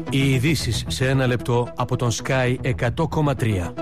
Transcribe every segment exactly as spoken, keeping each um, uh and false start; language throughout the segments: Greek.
Οι ειδήσεις σε ένα λεπτό από τον Sky εκατό κόμμα τρία.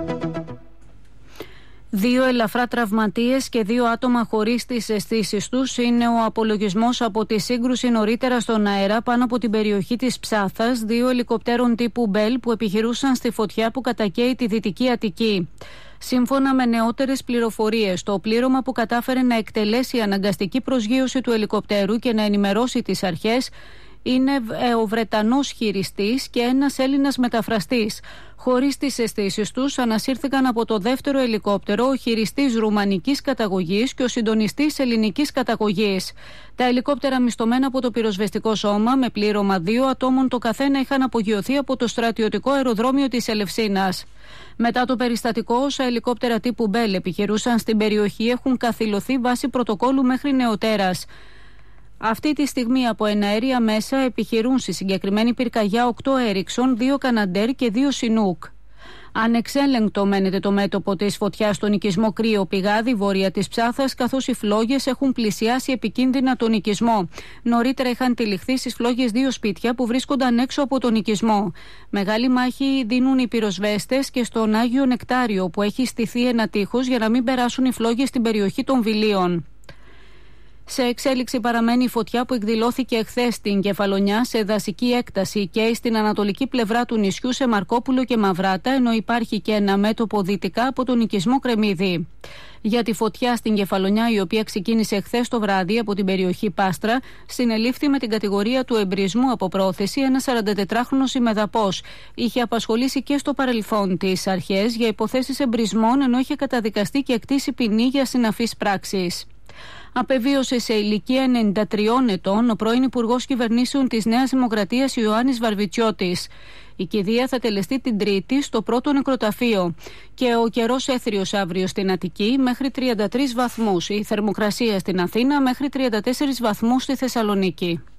Δύο ελαφρά τραυματίες και δύο άτομα χωρίς τις αισθήσεις τους είναι ο απολογισμός από τη σύγκρουση νωρίτερα στον αέρα πάνω από την περιοχή της Ψάθας δύο ελικοπτέρων τύπου Μπέλ που επιχειρούσαν στη φωτιά που κατακαίει τη Δυτική Αττική. Σύμφωνα με νεότερες πληροφορίες, το πλήρωμα που κατάφερε να εκτελέσει αναγκαστική προσγείωση του ελικοπτέρου και να ενημερώσει τις αρχές είναι ο Βρετανός χειριστής και ένας Έλληνας μεταφραστής. Χωρίς τις αισθήσεις τους ανασύρθηκαν από το δεύτερο ελικόπτερο ο χειριστής ρουμανικής καταγωγής και ο συντονιστής ελληνικής καταγωγής. Τα ελικόπτερα μισθωμένα από το πυροσβεστικό σώμα με πλήρωμα δύο ατόμων το καθένα είχαν απογειωθεί από το στρατιωτικό αεροδρόμιο της Ελευσίνας. Μετά το περιστατικό, όσα ελικόπτερα τύπου Μπέλ επιχειρούσαν στην περιοχή έχουν καθυλωθεί βάσει πρωτοκόλου μέχρι νεοτέρας. Αυτή τη στιγμή από εναέρια μέσα επιχειρούν στη συγκεκριμένη πυρκαγιά οκτώ Έριξον, δύο Καναντέρ και δύο Σινούκ. Ανεξέλεγκτο μένεται το μέτωπο της φωτιάς στον οικισμό Κρύο Πηγάδι, βόρεια της Ψάθας, καθώς οι φλόγες έχουν πλησιάσει επικίνδυνα τον οικισμό. Νωρίτερα είχαν τυλιχθεί στις φλόγες δύο σπίτια που βρίσκονταν έξω από τον οικισμό. Μεγάλη μάχη δίνουν οι πυροσβέστες και στον Άγιο Νεκτάριο, που έχει στηθεί ένα τείχος για να μην περάσουν οι φλόγες στην περιοχή των Βιλίων. Σε εξέλιξη παραμένει η φωτιά που εκδηλώθηκε εχθές στην Κεφαλονιά σε δασική έκταση και στην ανατολική πλευρά του νησιού σε Μαρκόπουλο και Μαυράτα, ενώ υπάρχει και ένα μέτωπο δυτικά από τον οικισμό Κρεμμύδη. Για τη φωτιά στην Κεφαλονιά, η οποία ξεκίνησε εχθές το βράδυ από την περιοχή Πάστρα, συνελήφθη με την κατηγορία του εμπρισμού από πρόθεση ένας σαραντατετράχρονος ημεδαπός. Είχε απασχολήσει και στο παρελθόν τις αρχές για υποθέσεις εμπρισμών, ενώ είχε καταδικαστεί και εκτίσει ποινή για συναφείς πράξεις. Απεβίωσε σε ηλικία ενενήντα τριών ετών ο πρώην Υπουργός Κυβερνήσεων της Νέας Δημοκρατίας Ιωάννης Βαρβιτσιώτης. Η κηδεία θα τελεστεί την Τρίτη στο πρώτο νεκροταφείο. Και ο καιρός έθριος αύριο στην Αττική μέχρι τριάντα τρεις βαθμούς. Η θερμοκρασία στην Αθήνα μέχρι τριάντα τέσσερις βαθμούς στη Θεσσαλονίκη.